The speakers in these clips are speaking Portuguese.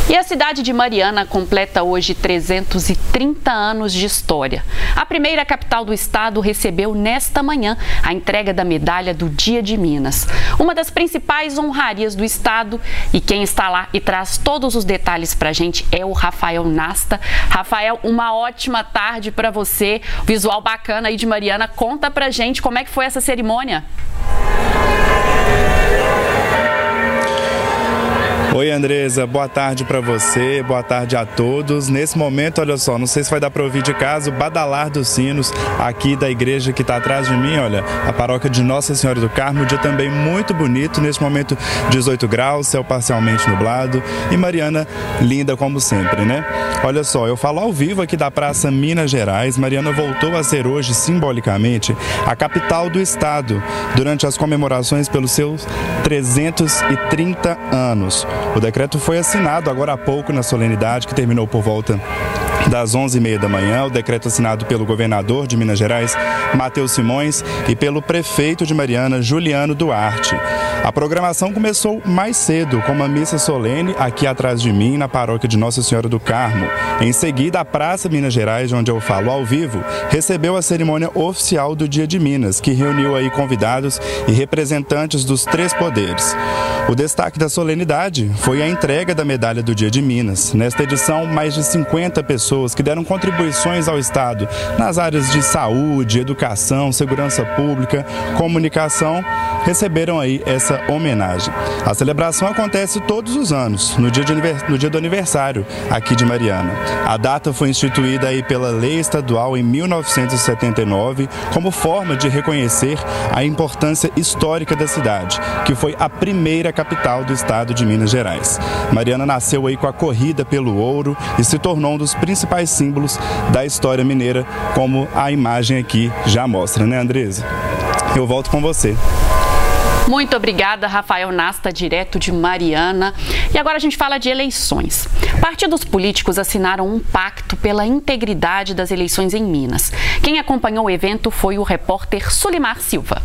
E a cidade de Mariana completa hoje 330 anos de história. A primeira capital do estado recebeu nesta manhã a entrega da medalha do Dia de Minas, uma das principais honrarias do estado. E quem está lá e traz todos os detalhes para a gente é o Rafael Nasta. Rafael, uma ótima tarde para você. Visual bacana aí de Mariana. Conta pra gente como é que foi essa cerimônia. Oi, Andresa, boa tarde para você, boa tarde a todos. Nesse momento, olha só, não sei se vai dar para ouvir de casa o badalar dos sinos aqui da igreja que está atrás de mim, olha, a paróquia de Nossa Senhora do Carmo. Um dia também muito bonito, nesse momento 18 graus, céu parcialmente nublado e Mariana linda como sempre, né? Olha só, eu falo ao vivo aqui da Praça Minas Gerais. Mariana voltou a ser hoje, simbolicamente, a capital do estado durante as comemorações pelos seus 330 anos. O decreto foi assinado agora há pouco na solenidade, que terminou por volta das 11h30 da manhã, o decreto assinado pelo governador de Minas Gerais, Matheus Simões, e pelo prefeito de Mariana, Juliano Duarte. A programação começou mais cedo, com uma missa solene aqui atrás de mim, na paróquia de Nossa Senhora do Carmo. Em seguida, a Praça Minas Gerais, onde eu falo ao vivo, recebeu a cerimônia oficial do Dia de Minas, que reuniu aí convidados e representantes dos três poderes. O destaque da solenidade foi a entrega da medalha do Dia de Minas. Nesta edição, mais de 50 pessoas que deram contribuições ao Estado nas áreas de saúde, educação, segurança pública, comunicação, receberam aí essa homenagem. A celebração acontece todos os anos, no dia do aniversário aqui de Mariana. A data foi instituída aí pela Lei Estadual em 1979 como forma de reconhecer a importância histórica da cidade, que foi a primeira capital do estado de Minas Gerais. Mariana nasceu aí com a corrida pelo ouro e se tornou um dos principais símbolos da história mineira, como a imagem aqui já mostra, né, Andresa? Eu volto com você. Muito obrigada, Rafael Nasta, direto de Mariana. E agora a gente fala de eleições. Partidos políticos assinaram um pacto pela integridade das eleições em Minas. Quem acompanhou o evento foi o repórter Sulimar Silva.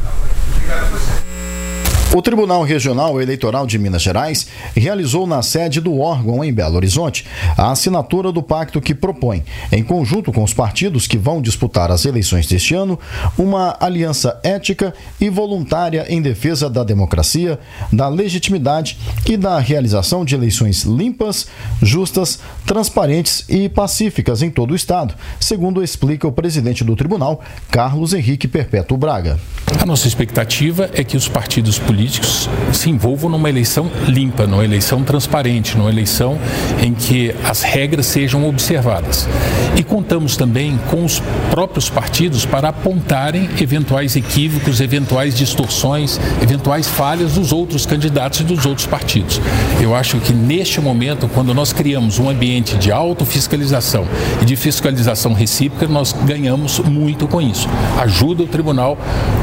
O Tribunal Regional Eleitoral de Minas Gerais realizou na sede do órgão em Belo Horizonte a assinatura do pacto que propõe, em conjunto com os partidos que vão disputar as eleições deste ano, uma aliança ética e voluntária em defesa da democracia, da legitimidade e da realização de eleições limpas, justas, transparentes e pacíficas em todo o estado, segundo explica o presidente do tribunal, Carlos Henrique Perpétuo Braga. A nossa expectativa é que os partidos políticos se envolvam numa eleição limpa, numa eleição transparente, numa eleição em que as regras sejam observadas. E contamos também com os próprios partidos para apontarem eventuais equívocos, eventuais distorções, eventuais falhas dos outros candidatos e dos outros partidos. Eu acho que neste momento, quando nós criamos um ambiente de autofiscalização e de fiscalização recíproca, nós ganhamos muito com isso. Ajuda o tribunal